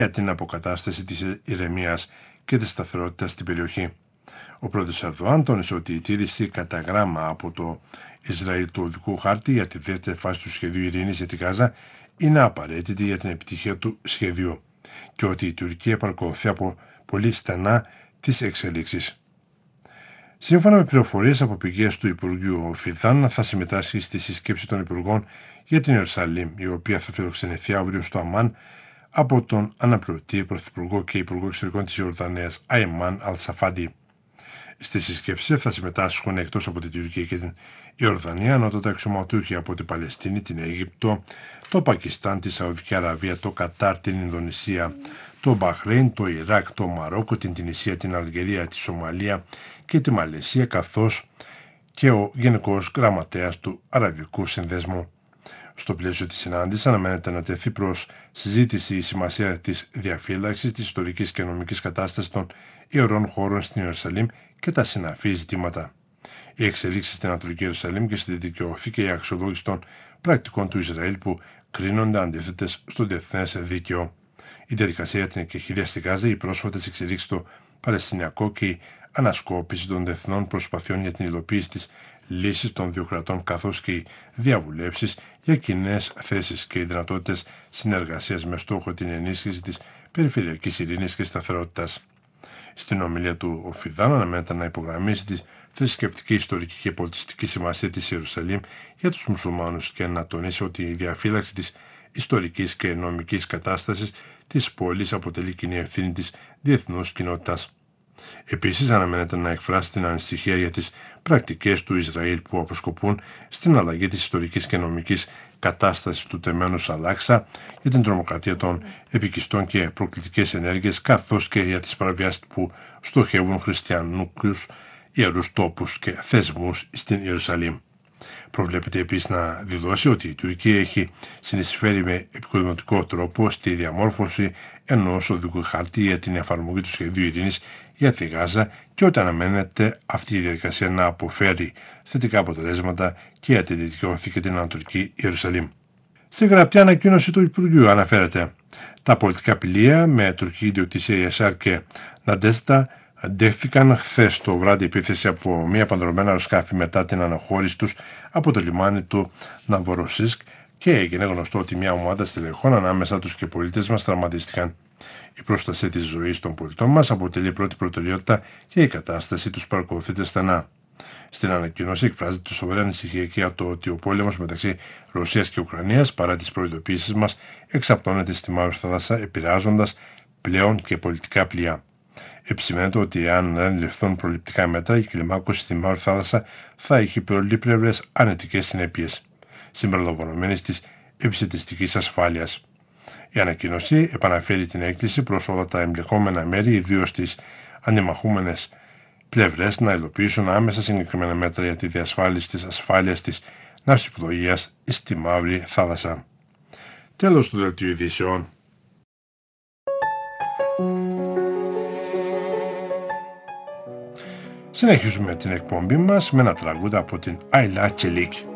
για την αποκατάσταση της ηρεμίας και της σταθερότητας στην περιοχή. Ο πρόεδρος Ερντογάν τόνισε ότι η τήρηση κατά γράμμα από το Ισραήλ του οδικού χάρτη για τη δεύτερη φάση του σχεδίου ειρήνης για τη Γάζα είναι απαραίτητη για την επιτυχία του σχεδίου και ότι η Τουρκία παρακολουθεί από πολύ στενά τις εξελίξεις. Σύμφωνα με πληροφορίες από πηγές του Υπουργείου, ο Φιδάν θα συμμετάσχει στη συσκέψη των Υπουργών για την Ιερουσαλήμ, η οποία θα φιλοξενηθεί αύριο στο Αμάν από τον αναπληρωτή Πρωθυπουργό και Υπουργό Εξωτερικών της Ιορδανίας, Αϊμάν Αλ-Σαφάντι. Στη συσκέψη θα συμμετάσχουν εκτός από την Τουρκία και την Ιορδανία ανώτατα αξιωματούχοι από την Παλαιστίνη, την Αίγυπτο, το Πακιστάν, τη Σαουδική Αραβία, το Κατάρ, την Ινδονησία, το Μπαχρέιν, το Ιράκ, το Μαρόκο, την Τινησία, την Αλγερία, τη Σομαλία και τη Μαλαισία, καθώς και ο Γενικός Γραμματέας του Αραβικού Συνδέσμου. Στο πλαίσιο της συνάντησης αναμένεται να τεθεί προς συζήτηση η σημασία της διαφύλαξης της ιστορικής και νομικής κατάστασης των ιερών χώρων στην Ιερουσαλήμ και τα συναφή ζητήματα. Οι εξελίξεις στην Ανατολική Ιερουσαλήμ και στη Δυτική Όχθη και η αξιολόγηση των πρακτικών του Ισραήλ που κρίνονται αντίθετες στο διεθνές δίκαιο. Η διαδικασία για την εκεχηρία στη Γάζα, οι πρόσφατες εξελίξεις στο Παλαιστινιακό και η ανασκόπηση των διεθνών προσπαθειών για την υλοποίηση της λύσης των δύο κρατών, καθώς και οι διαβουλεύσεις για κοινές θέσεις και οι δυνατότητες συνεργασίας με στόχο την ενίσχυση της περιφερειακής ειρήνης και σταθερότητας. Στην ομιλία του, ο Φιδάν αναμένεται να υπογραμμίσει τη θρησκευτική, ιστορική και πολιτιστική σημασία της Ιερουσαλήμ για τους μουσουλμάνους και να τονίσει ότι η διαφύλαξη της ιστορικής και νομικής κατάστασης της πόλης αποτελεί κοινή ευθύνη της διεθνούς κοινότητας. Επίσης, αναμένεται να εκφράσει την ανησυχία για τις πρακτικές του Ισραήλ που αποσκοπούν στην αλλαγή της ιστορικής και νομικής κατάστασης του τεμένους Αλάξα, για την τρομοκρατία των επικιστών και προκλητικές ενέργειες, καθώς και για τις παραβιάσεις που στοχεύουν χριστιανούς ιερούς τόπους και θεσμούς στην Ιερουσαλήμ. Προβλέπεται επίσης να δηλώσει ότι η Τουρκία έχει συνεισφέρει με επικοδομητικό τρόπο στη διαμόρφωση ενός οδικού χάρτη για την εφαρμογή του σχεδίου ειρήνης για τη Γάζα και ότι αναμένεται αυτή η διαδικασία να αποφέρει θετικά αποτελέσματα και για τη Δυτική Όχθη και την Ανατολική Ιερουσαλήμ. Σε γραπτή ανακοίνωση του Υπουργείου αναφέρεται: τα πολιτικά πλοία με τουρκική ιδιοκτησία Ιασάρ και Ναντέστα δέχθηκαν χθες το βράδυ επίθεση από μία παντρωμένα αεροσκάφη μετά την αναχώρηση τους από το λιμάνι του Ναβοροσίσκ και έγινε γνωστό ότι μια ομάδα στελεχών ανάμεσα τους και πολίτες μας τραυματίστηκαν. Η προστασία της ζωής των πολιτών μας αποτελεί πρώτη προτεραιότητα και η κατάσταση τους παρακολουθείται στενά. Στην ανακοίνωση εκφράζεται σοβαρή ανησυχία και για το ότι ο πόλεμος μεταξύ Ρωσίας και Ουκρανίας, παρά τις προειδοποίησεις μας, εξαπτώνεται στη Μαύρη Θάλασσα, επηρεάζοντας πλέον και πολιτικά πλοία. Επισημαίνεται ότι αν δεν ληφθούν προληπτικά μέτρα, η κλιμάκωση στη Μαύρη Θάλασσα θα έχει πολύπλευρες αρνητικές συνέπειες, συμπεριλαμβανομένης της επιστημιστικής ασφάλειας. Η ανακοίνωση επαναφέρει την έκκληση προς όλα τα εμπλεκόμενα μέρη, ιδίως τις αντιμαχούμενες πλευρές, να υλοποιήσουν άμεσα συγκεκριμένα μέτρα για τη διασφάλιση της ασφάλειας της ναυσιπλοείας στη Μαύρη Θάλασσα. Τέλος του δελτίου ειδήσεων. Συνεχίζουμε την εκπομπή μας με ένα τραγούδι από την Ayla Çelik.